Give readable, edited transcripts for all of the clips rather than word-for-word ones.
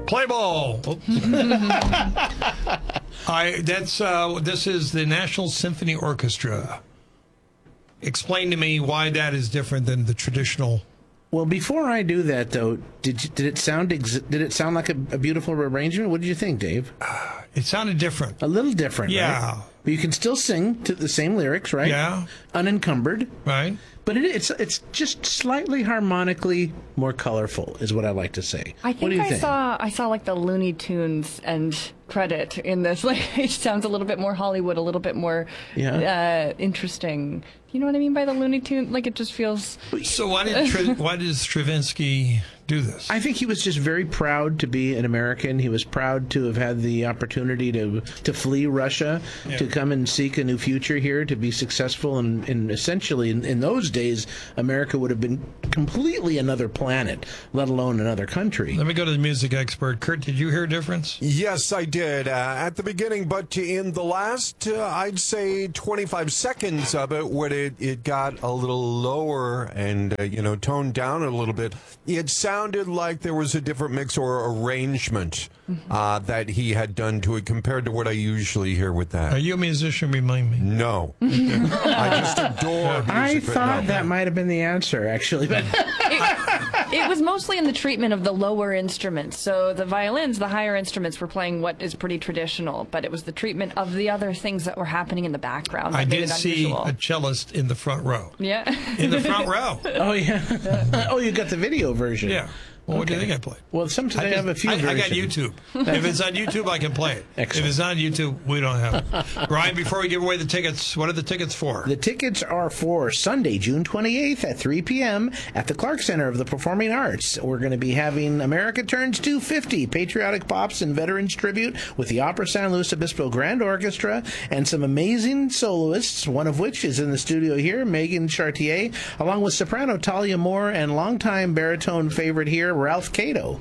Play ball. This is the National Symphony Orchestra. Explain to me why that is different than the traditional. Well, before I do that, though, did it sound like a beautiful arrangement? What did you think, Dave? It sounded different. A little different, yeah. Right? But you can still sing to the same lyrics, right? Yeah. Unencumbered. Right. But it's just slightly harmonically more colorful, is what I like to say. I think I saw like the Looney Tunes and credit in this. Like, it sounds a little bit more Hollywood, a little bit more interesting. You know what I mean by the Looney Tunes? Like, it just feels. So why does Stravinsky do this? I think he was just very proud to be an American. He was proud to have had the opportunity to flee Russia, to come and seek a new future here, to be successful, and essentially in those days, America would have been completely another planet, let alone another country. Let me go to the music expert. Kurt, did you hear a difference? Yes, I did at the beginning, but in the last, I'd say 25 seconds of it, when it got a little lower and, toned down a little bit, it sounded like there was a different mix or arrangement that he had done to it compared to what I usually hear with that. Are you a musician? Remind me. No. I just adore music. I thought that might have been the answer, actually. But it was mostly in the treatment of the lower instruments. So the violins, the higher instruments, were playing what is pretty traditional, but it was the treatment of the other things that were happening in the background. I did see a cellist in the front row. Yeah. In the front row. Oh, yeah. Oh, you got the video version. Yeah. Well, what do you think I played? Well, sometimes I have a few versions. I got YouTube. If it's on YouTube, I can play it. Excellent. If it's on YouTube, we don't have it. Ryan, before we give away the tickets, what are the tickets for? The tickets are for Sunday, June 28th at 3 p.m. at the Clark Center of the Performing Arts. We're going to be having America Turns 250, Patriotic Pops and Veterans Tribute with the Opera San Luis Obispo Grand Orchestra and some amazing soloists, one of which is in the studio here, Megan Chartier, along with soprano Talia Moore and longtime baritone favorite here, Ralph Cato.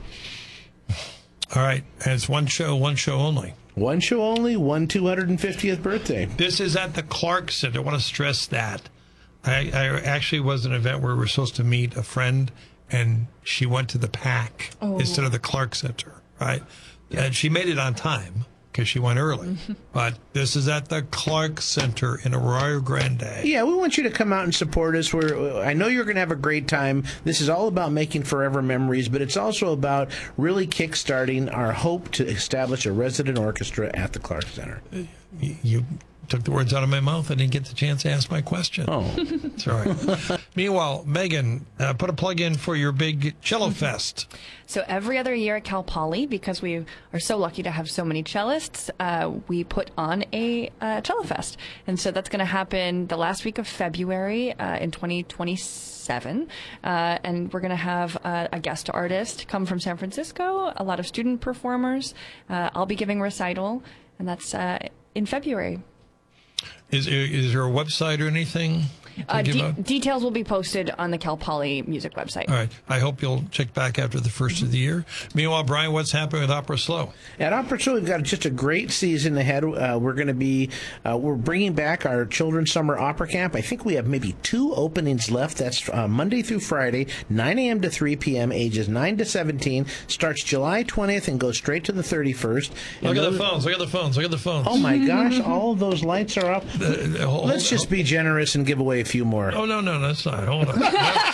All right. And it's one show only. One show only, one 250th birthday. This is at the Clark Center. I want to stress that. I actually was at an event where we were supposed to meet a friend, and she went to the PAC instead of the Clark Center, right? Yeah. And she made it on time because she went early. But this is at the Clark Center in Arroyo Grande. Yeah, we want you to come out and support us. I know you're going to have a great time. This is all about making forever memories, but it's also about really kickstarting our hope to establish a resident orchestra at the Clark Center. You took the words out of my mouth. I didn't get the chance to ask my question. Oh. It's all right. Meanwhile, Megan, put a plug in for your big Cello Fest. So every other year at Cal Poly, because we are so lucky to have so many cellists, we put on a Cello Fest. And so that's going to happen the last week of February in 2027. And we're going to have a guest artist come from San Francisco, a lot of student performers. I'll be giving a recital, and that's in February. Is there a website or anything? Details will be posted on the Cal Poly music website. All right. I hope you'll check back after the first of the year. Meanwhile, Brian, what's happening with Opera Slow? At Opera Slow, we've got just a great season ahead. We're going to be we're bringing back our Children's Summer Opera Camp. I think we have maybe 2 openings left. That's Monday through Friday, 9 a.m. to 3 p.m., ages 9 to 17. Starts July 20th and goes straight to the 31st. Look at the phones. Look at the phones. Look at the phones. Oh, my gosh. All of those lights are up. Let's just be generous and give away a few more. Oh, no, that's not. Hold on.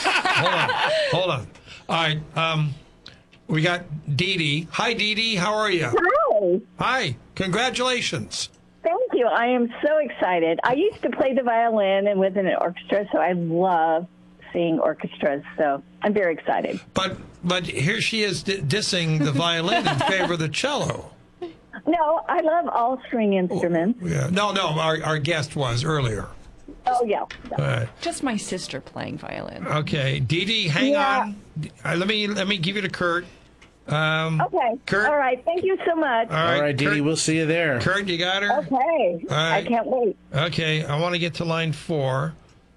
Hold on. All right. We got Dee Dee. Hi, Dee Dee. How are you? Hi. Hi. Congratulations. Thank you. I am so excited. I used to play the violin and with an orchestra, so I love seeing orchestras. So I'm very excited. But here she is dissing the violin in favor of the cello. No, I love all string instruments. Yeah. No. Our guest was earlier. Oh, yeah. All right. Just my sister playing violin. Okay. Dee Dee, hang on. Let me give you to Kurt. Okay. Kurt. All right. Thank you so much. All right, Dee Dee, we'll see you there. Kurt, you got her? Okay. All right. I can't wait. Okay. I want to get to line 4.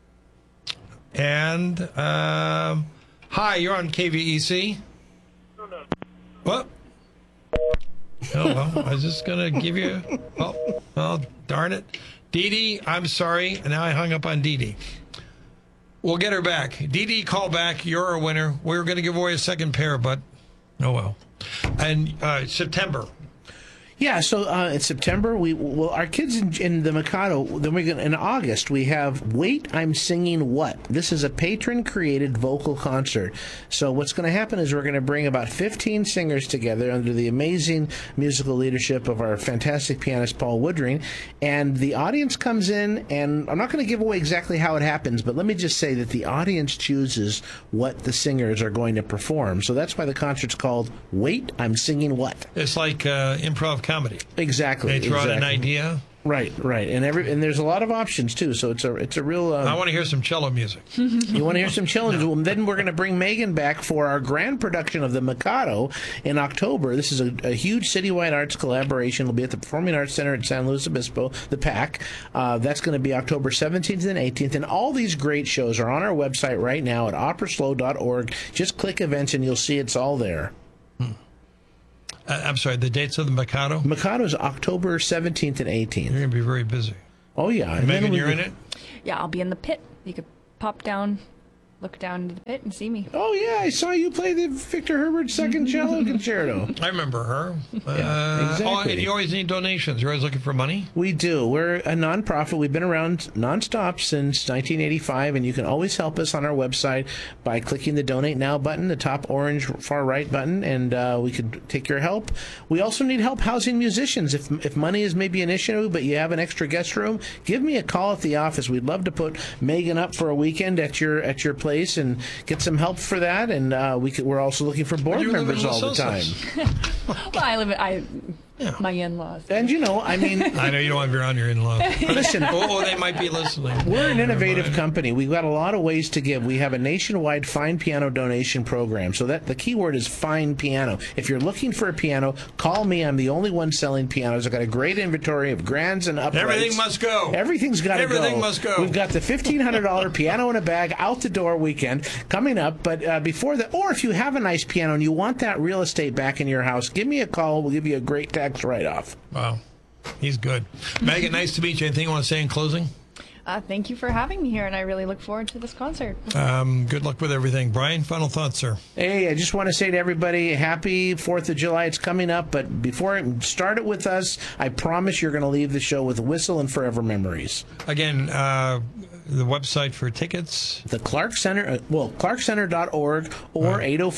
And, hi, you're on KVEC. What? Oh, well, I was just going to give you... Oh, darn it. Dee Dee, I'm sorry. And now I hung up on Dee Dee. We'll get her back. Dee Dee, call back. You're a winner. We were going to give away a second pair, but Oh, well. And September. Yeah, so in September, our kids in the Mikado. Then in August we have "Wait, I'm Singing What." This is a patron-created vocal concert. So what's going to happen is we're going to bring about 15 singers together under the amazing musical leadership of our fantastic pianist Paul Woodring, and the audience comes in. And I'm not going to give away exactly how it happens, but let me just say that the audience chooses what the singers are going to perform. So that's why the concert's called "Wait, I'm Singing What." It's like improv comedy. Exactly. They throw out an idea. Right, and there's a lot of options too. So it's a real. I want to hear some cello music. You want to hear some cello? Well, then we're going to bring Megan back for our grand production of the Mikado in October. This is a huge citywide arts collaboration. It'll be at the Performing Arts Center at San Luis Obispo, the PAC. That's going to be October 17th and 18th. And all these great shows are on our website right now at operaslow.org. Just click events and you'll see it's all there. I'm sorry, the dates of the Mikado? Mikado is October 17th and 18th. You're going to be very busy. Oh, yeah. And Megan, you're in it? Yeah, I'll be in the pit. You could pop down, look down into the pit and see me. Oh, yeah, I saw you play the Victor Herbert Second Cello Concerto. I remember her. Yeah, exactly. Oh, and you always need donations. You're always looking for money? We do. We're a nonprofit. We've been around nonstop since 1985, and you can always help us on our website by clicking the Donate Now button, the top orange far right button, and we can take your help. We also need help housing musicians. If money is maybe an issue, but you have an extra guest room, give me a call at the office. We'd love to put Megan up for a weekend at your place and get some help for that. And we're also looking for board members all the time. Well, my in-laws. And I know you don't have your own your in-laws. Listen. They might be listening. We're an innovative company. We've got a lot of ways to give. We have a nationwide fine piano donation program. So that the key word is fine piano. If you're looking for a piano, call me. I'm the only one selling pianos. I've got a great inventory of grands and uprights. Everything must go. Everything's got to go. Everything must go. We've got the $1,500 piano in a bag out the door weekend coming up. But before that, or if you have a nice piano and you want that real estate back in your house, give me a call. We'll give you a great tax write-off. Wow. He's good. Megan, nice to meet you. Anything you want to say in closing? Thank you for having me here, and I really look forward to this concert. Good luck with everything. Brian, final thoughts, sir? Hey, I just want to say to everybody, happy 4th of July. It's coming up, but before you start it with us, I promise you're going to leave the show with a whistle and forever memories. Again, the website for tickets? The Clark Center, clarkcenter.org or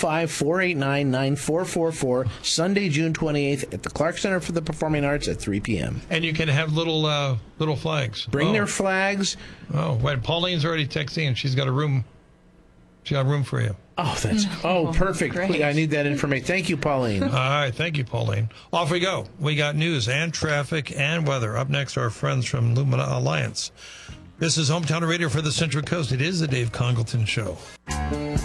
805-489-9444, Sunday, June 28th at the Clark Center for the Performing Arts at 3 p.m. And you can have little flags. Bring their flags. Oh, wait, Pauline's already texting, and she's got a room. She got room for you. Oh, perfect. Great. I need that information. Thank you, Pauline. All right, thank you, Pauline. Off we go. We got news and traffic and weather. Up next, our friends from Lumina Alliance. This is Hometown Radio for the Central Coast. It is the Dave Congleton Show.